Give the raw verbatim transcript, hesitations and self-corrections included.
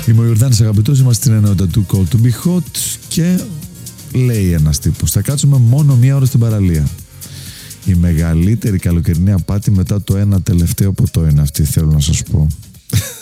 Είμαι ο Ιορδάνης Αγαπητός, είμαστε στην ενότητα του Call to be hot και λέει ένας τύπος: θα κάτσουμε μόνο μία ώρα στην παραλία. Η μεγαλύτερη καλοκαιρινή απάτη μετά το ένα τελευταίο ποτό είναι αυτή, θέλω να σας πω.